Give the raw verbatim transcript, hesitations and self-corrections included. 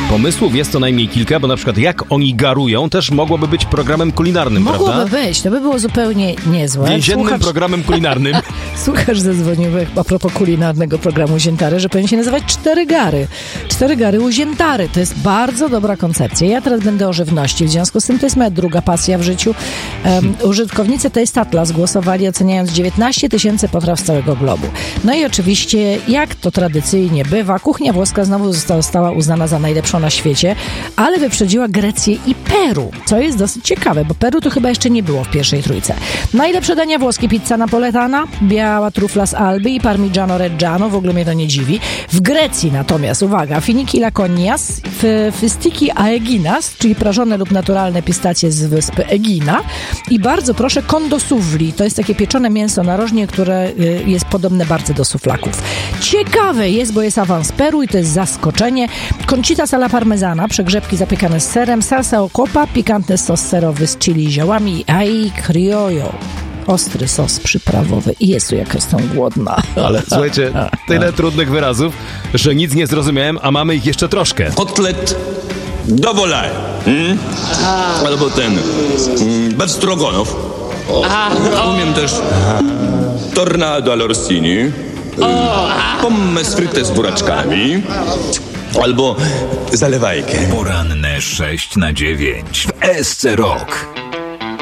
Pomysłów jest co najmniej kilka, bo na przykład jak oni garują też mogłoby być programem kulinarnym, Mogłoby prawda? Mogłoby być, to by było zupełnie niezłe. Więziennym Słuchacz... programem kulinarnym. Słuchacz zadzwonił a propos kulinarnego programu Ziętary, że powinien się nazywać Cztery Gary. Cztery Gary u Ziętary. To jest bardzo dobra koncepcja. Ja teraz będę o żywności. W związku z tym to jest moja druga pasja w życiu. Um, użytkownicy Taste Atlas głosowali, oceniając dziewiętnaście tysięcy potraw z całego globu. No i oczywiście, jak to tradycyjnie bywa, kuchnia włoska znowu została uznana za najlepszą na świecie, ale wyprzedziła Grecję i Peru, co jest dosyć ciekawe, bo Peru to chyba jeszcze nie było w pierwszej trójce. Najlepsze dania włoskie: pizza napoletana, biała trufla z Alby i parmigiano reggiano, w ogóle mnie to nie dziwi. W Grecji natomiast, uwaga, finiki laconias, fystiki aeginas, czyli prażone lub naturalne pistacje z wyspy Egina, i bardzo proszę kondosufli, to jest takie pieczone mięso narożnie, które jest podobne bardzo do suflaków. Ciekawe jest, bo jest awans Peru i to jest zaskoczenie. Conchitas alla parmezana, przegrzebki zapiekane z serem, salsa ocopa, pikantny sos serowy z chili i ziołami, ai criollo. Ostry sos przyprawowy. I Jezu, jak jestem głodna. Ale słuchajcie, tyle trudnych wyrazów, że nic nie zrozumiałem, a mamy ich jeszcze troszkę. Kotlet do volare. Hmm? Albo ten mm, befstrogonow. Umiem też tornado all'orsini. Pommes fryte z buraczkami. Albo zalewajkę. Poranne sześć na dziewięć w S C Rock.